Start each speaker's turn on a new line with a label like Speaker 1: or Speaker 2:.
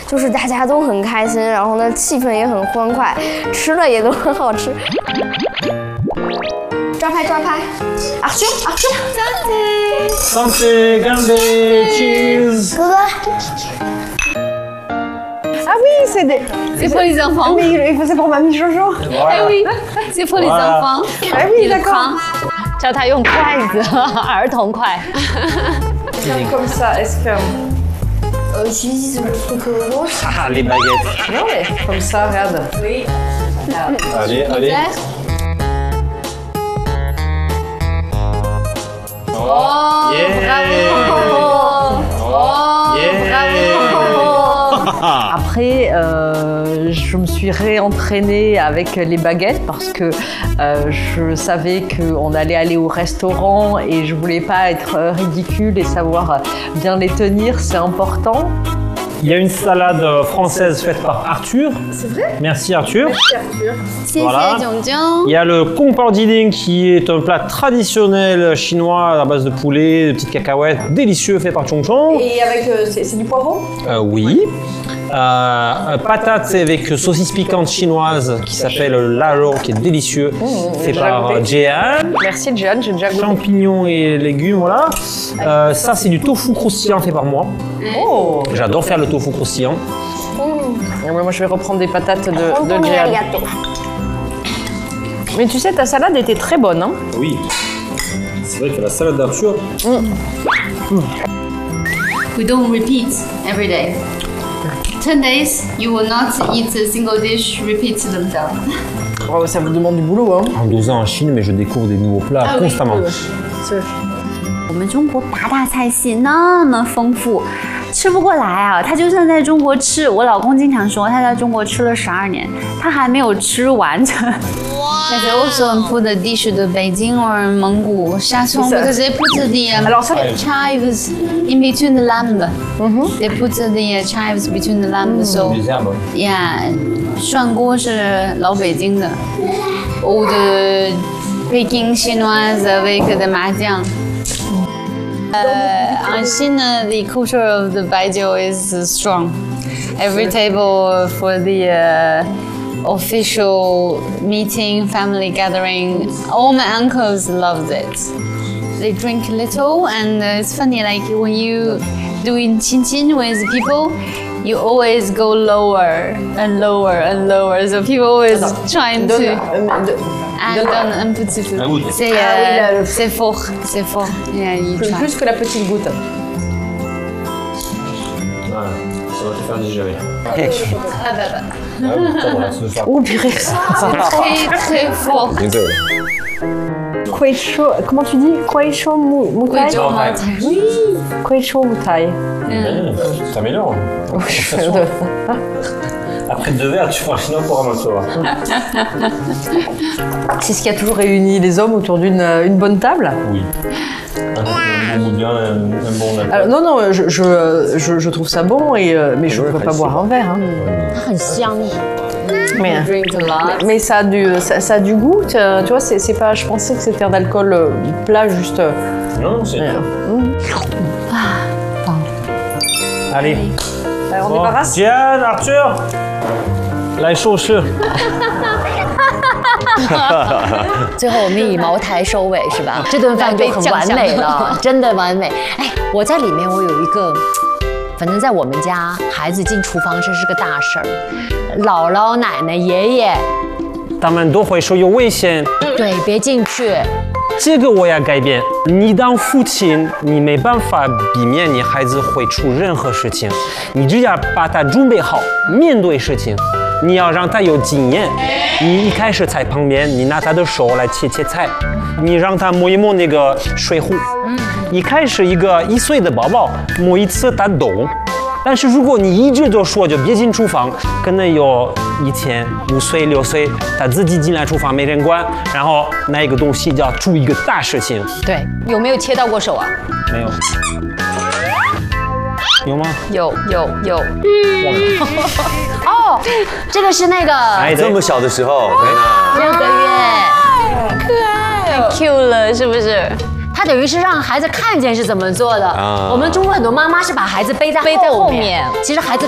Speaker 1: 就是大家都很开心，然后呢气氛也很欢快，吃的也都很好吃。抓拍抓拍，阿兄阿兄，
Speaker 2: Santé, gambé, cheese.
Speaker 1: 哥哥。
Speaker 3: Ah oui, c'est des...
Speaker 4: C'est pour les enfants.
Speaker 3: Mais c'est pour mamie Jojo.
Speaker 4: Eh oui, c'est pour les enfants.
Speaker 3: Ah oui, d'accord.
Speaker 4: 教他用筷子，儿童筷。
Speaker 3: Comme ça, est-ce que...
Speaker 1: J'utilise le truc rouge.
Speaker 2: Ah, les baguettes.
Speaker 3: Non mais comme ça, regarde.
Speaker 1: Oui.
Speaker 2: Allez, allez.
Speaker 4: Oh,
Speaker 2: Yeah.
Speaker 4: Oh,
Speaker 3: Après, je me suis réentraînée avec les baguettes parce que je savais qu'on allait aller au restaurant et je voulais pas être ridicule et savoir bien les tenir, c'est important.
Speaker 2: Il y a une salade française faite par Arthur. C'est vrai? Merci Arthur. Voilà. Il y a le Kung Pao Diling qui est un plat traditionnel chinois à base de poulet, de petites cacahuètes, délicieux fait par Chong Chong.
Speaker 3: Et avec, c'est du poireau?
Speaker 2: Oui. Patates avec saucisse piquante chinoise qui s'appelle Lalo, qui est délicieux, fait par Jehan.
Speaker 3: Merci Jehan, j'ai déjà goûté.
Speaker 2: Champignons et légumes, voilà. Ça c'est du tofu croustillant fait par moi.
Speaker 3: Oh.
Speaker 2: J'adore faire le tofu croustillant.
Speaker 3: Moi je vais reprendre des patates de Jehan. Mais tu sais, ta salade était très bonne, hein?
Speaker 2: Oui. C'est vrai que la salade d'Arthur.
Speaker 4: We don't repeat every day. 10 days, you will not eat a single dish, repeat themselves.
Speaker 3: Oh, ça vous demande du boulot, hein?
Speaker 2: En 2 ans en Chine, mais je découvre des nouveaux plats constamment.
Speaker 4: 我们中国八大菜系那么丰富，吃不过来啊！他就算在中国吃，我老公经常说他在中国吃了12年，他还没有吃完。Like they also put the dish to Beijing or Mongol Shatong because they put the chives in between the lamb. They put the chives between the lamb. So
Speaker 2: Des herbes.
Speaker 4: yeah, 涮锅是老北京的，old Peking chinoise avec the 麻酱。En Chine, the culture of the baijiu is strong. Every table for the official meeting, family gathering, all my uncles loved it. They drink little, and it's funny, like when you doing chin with people, you always go lower and lower and lower. So people always trying to. Donne un petit peu. C'est fort, c'est fort. Yeah, you try.
Speaker 3: Plus que la petite goutte.
Speaker 2: Voilà, ça va te faire digérer.
Speaker 3: Oh purée,
Speaker 4: Très très fort.
Speaker 3: Kuei Chou, comment tu dis? Kuei Chou Mutai?
Speaker 4: Oui.
Speaker 3: Kuei Chou Mutai.
Speaker 2: Ça s'améliore. Après 2 verres, tu feras un chinois pour un soir.
Speaker 3: C'est ce qui a toujours réuni les hommes autour d'une bonne table?
Speaker 2: Oui. Un bon bien, un bon alcool.
Speaker 3: Alors, non, je trouve ça bon, mais je ne peux pas boire un verre. Hein.
Speaker 1: 很香。
Speaker 4: Drink a lot.
Speaker 3: Mais ça a du goût, tu vois, c'est pas, je pensais que c'était un alcool plat juste.
Speaker 2: Non, c'est. Allez.
Speaker 3: On débarrasse.
Speaker 2: Jehan, Arthur 来收拾。
Speaker 5: 最后我们以茅台收尾是吧？这顿饭就很完美了，真的完美。哎，我在里面我有一个，反正在我们家，孩子进厨房这是个大事儿，姥姥、奶奶、爷爷，
Speaker 2: 他们都会说有危险。
Speaker 5: 对，别进去。
Speaker 2: 这个我要改变。你当父亲，你没办法避免你孩子会出任何事情，你只要把他准备好，面对事情。你要让他有经验。你一开始在旁边，你拿他的手来切菜，你让他摸一摸那个水壶。一开始一个1岁的宝宝摸一次他懂。但是如果你一直就说就别进厨房，可能有以前5岁6岁他自己进来厨房没人管，然后那一个东西就要出一个大事情。
Speaker 5: 对，有没有切到过手啊？
Speaker 2: 没有。有吗？
Speaker 5: 有。哦，这个是那个
Speaker 2: 哎，
Speaker 6: 这么小的时候
Speaker 5: 6个月，
Speaker 4: 可爱，
Speaker 5: 太 Q 了，是不是？他等于是让孩子看见是怎么做的。我们中国很多妈妈是把孩子背在后面，其实孩子。